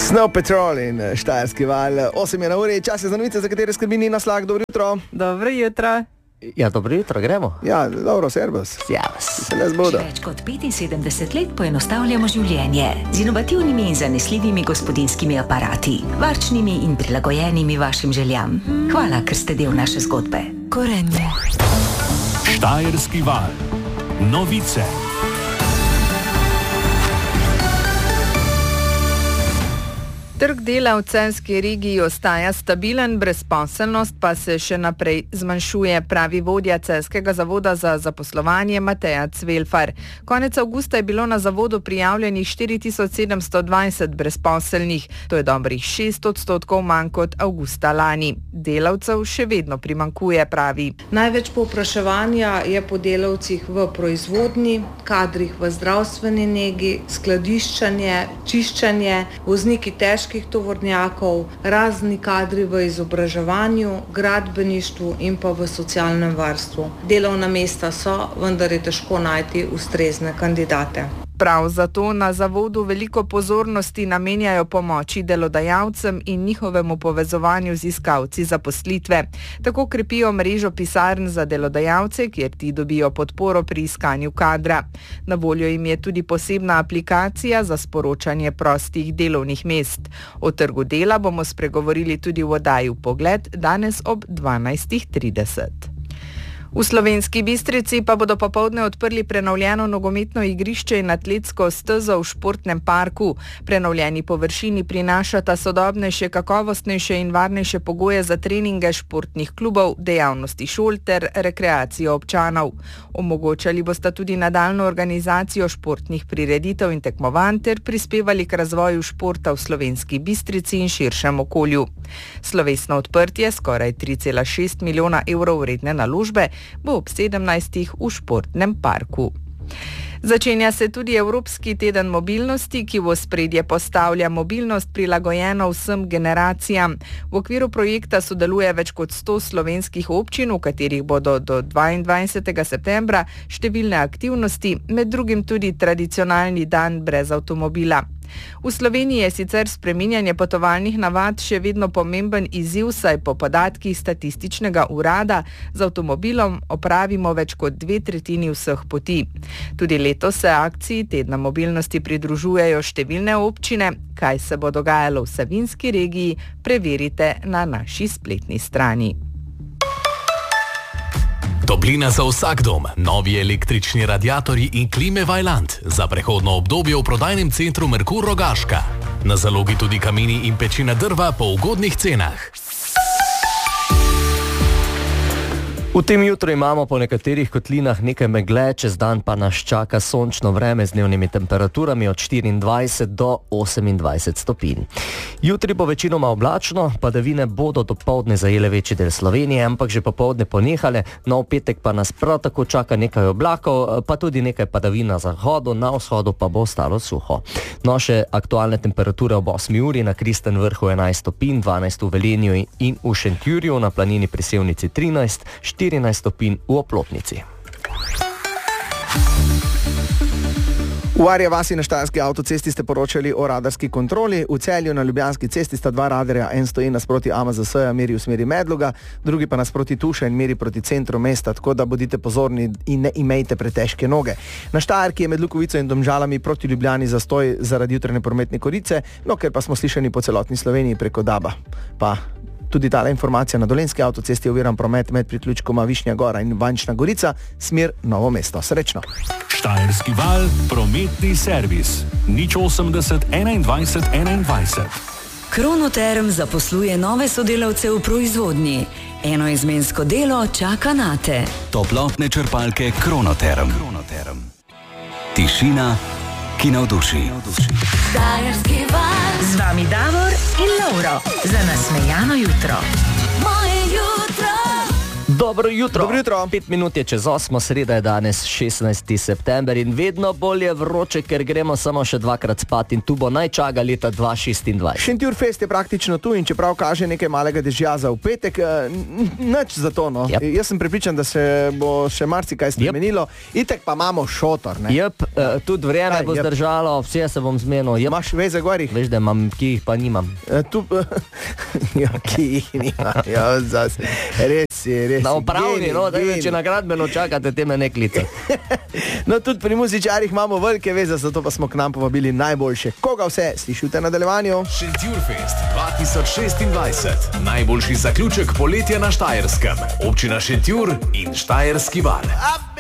Snow Patrol in Štajerski val. 8 je na uri, čas je za novice, za katere skrbi Nina Slak. Dobro jutro. Dobro jutro. Ja, dobro jutro, gremo. Ja, dobro, servus. Se ne zbodo. Več kot 75 let poenostavljamo življenje z inovativnimi in zanesljivimi gospodinjskimi aparati, varčnimi in prilagojenimi vašim željam. Hvala, ker ste del naše zgodbe. Gorenje. Štajerski val. Novice. Trg dela v celjski regiji ostaja stabilen, brezposelnost pa se še naprej zmanjšuje, pravi vodja Celjskega zavoda za zaposlovanje Mateja Cvelfar. Konec avgusta je bilo na zavodu prijavljenih 4720 brezposelnih, to je dobrih 6% manj kot avgusta lani. Delavcev še vedno primanjkuje, pravi. Največ povpraševanja je po delavcih v proizvodnji, kadrih v zdravstveni negi, skladiščenje, čiščenje, vozniki težkih tovornjakov, razni kadri v izobraževanju, gradbeništvu in pa v socialnem varstvu. Delovna mesta so, vendar je težko najti ustrezne kandidate. Prav zato na zavodu veliko pozornosti namenjajo pomoči delodajalcem in njihovemu povezovanju z iskalci zaposlitve. Tako krepijo mrežo pisarn za delodajalce, kjer ti dobijo podporo pri iskanju kadra. Na voljo jim je tudi posebna aplikacija za sporočanje prostih delovnih mest. O trgu dela bomo spregovorili tudi v oddaji Pogled danes ob 12:30. V Slovenski Bistrici pa bodo popoldne odprli prenovljeno nogometno igrišče in atletsko stezo v športnem parku. Prenovljeni površini prinašata sodobnejše, kakovostnejše in varnejše pogoje za treninge športnih klubov, dejavnosti šol ter rekreacijo občanov. Omogočali bosta tudi nadaljnjo organizacijo športnih prireditev in tekmovanj ter prispevali k razvoju športa v Slovenski Bistrici in širšem okolju. Slovesno odprtje skoraj 3,6 milijona evrov vredne naložbe bo ob 17. v športnem parku. Začenja se tudi Evropski teden mobilnosti, ki v ospredje postavlja mobilnost prilagojeno vsem generacijam. V okviru projekta sodeluje več kot 100 slovenskih občin, v katerih bodo do 22. septembra številne aktivnosti, med drugim tudi tradicionalni dan brez avtomobila. V Sloveniji je sicer spreminjanje potovalnih navad še vedno pomemben izziv, saj po podatkih statističnega urada z avtomobilom opravimo več kot 2/3 vseh poti. Tudi letos se akciji tedna mobilnosti pridružujejo številne občine. Kaj se bo dogajalo v Savinjski regiji, preverite na naši spletni strani. Toplina za vsak dom, novi električni radiatorji in klime Vaillant za prehodno obdobje v prodajnem centru Merkur Rogaška. Na zalogi tudi kamini in pečina drva po ugodnih cenah. V tem jutru imamo po nekaterih kotlinah nekaj megle, čez dan pa nas čaka sončno vreme z dnevnimi temperaturami od 24 do 28 stopinj. Jutri bo večinoma oblačno, padavine bodo dopoldne zajele večji del Slovenije, ampak že popoldne ponehale, v petek pa nas prav tako čaka nekaj oblakov, pa tudi nekaj padavin na zahodu, na vzhodu pa bo ostalo suho. Še aktualne temperature ob 8 uri na Kristen vrhu 11 stopinj, 12 v Velenju in v Šentjurju, na planini pri Sevnici 13, 14 stopinj v Oplotnici. V Arji vasi na Štajerski avtocesti ste poročali o radarski kontroli. V Celju na Ljubljanski cesti sta 2 radarja, en stoji nasproti AMZS-ja, meri v smeri Medloga, drugi pa nasproti Tuša in meri proti centru mesta, tako da bodite pozorni in ne imejte pretežke noge. Na Štajerki je med Lukovico in Domžalami proti Ljubljani zastoj zaradi jutranje prometne korice, ker pa smo slišani po celotni Sloveniji preko DAB-a. Pa tudi tale informacija: na Dolenjski avtocesti je oviran promet med priključkoma Višnja Gora in Bančna Gorica, smer Novo mesto. Srečno. Štajerski val, prometni servis. 080 21 21. Kronoterm zaposluje nove sodelavce v proizvodnji. Enoizmensko delo čaka nate. Toplotne črpalke Kronoterm. Tišina, ki navduši. Štajerski val. Z vami Davor in Lauro. Za nasmejano jutro. Moje jutro. Dobro jutro. Dobro jutro. 5 minut je čez 8, sreda je danes 16. september in vedno bolje vroče, ker gremo samo še 2krat spat in tu bo najčaga leta 2026. Šentjurfest je praktično tu in čeprav kaže nekaj malega dežja za v petek, nič za to, no. Yep. Jaz sem prepričan, da se bo še marsikaj spremenilo. Itek pa imamo šotor, ne? Tudi vreme bo zdržalo, vse se bom zmenil. Imaš veze gorih? Veš, da imam, ki jih pa nimam. Ki jih nimam, res je. Na upravni, če na gradbeno čakate, te me ne klice. No, tudi pri muzičarjih imamo velike veze, zato pa smo k nam povabili najboljše. Koga vse slišite na nadaljevanju? Šentjurfest 2026. Najboljši zaključek poletja na Štajerskem. Občina Šentjur in Štajerski val.